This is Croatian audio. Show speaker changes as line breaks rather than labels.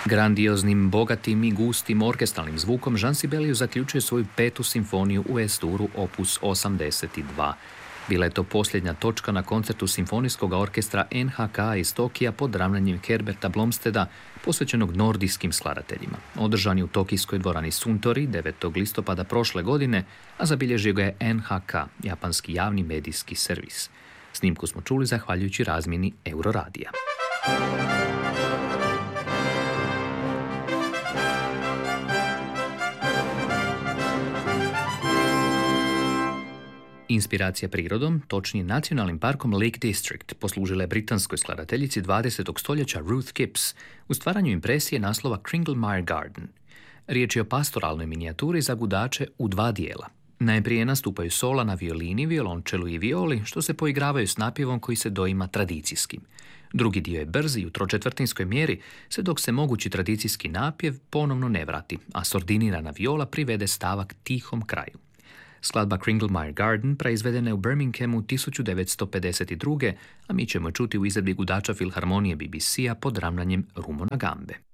Grandioznim, bogatim i gustim orkestralnim zvukom Jean Sibelius zaključuje svoju 5. simfoniju u S-duru opus 82. Bila je to posljednja točka na koncertu simfonijskog orkestra NHK iz Tokija pod ravnanjem Herberta Blomsteda, posvećenog nordijskim skladateljima. Održan je u tokijskoj dvorani Suntory 9. listopada prošle godine, a zabilježio ga je NHK, japanski javni medijski servis. Snimku smo čuli zahvaljujući razmjeni Euroradija. Inspiracija prirodom, točnije nacionalnim parkom Lake District, poslužila je britanskoj skladateljici 20. stoljeća Ruth Gibbs u stvaranju impresije naslova Kringle-Meyer Garden. Riječ je o pastoralnoj minijaturi za gudače u 2 dijela. Najprije nastupaju sola na violini, violončelu i violi, što se poigravaju s napjevom koji se doima tradicijskim. Drugi dio je brzi u 3/4 mjeri, sve dok se mogući tradicijski napjev ponovno ne vrati, a sordinirana viola privede stavak tihom kraju. Skladba Kringle-Meyer Garden proizvedena je u Birminghamu 1952. a mi ćemo čuti u izvedbi gudača Filharmonije BBC-a pod ravnanjem Rumona Gambe.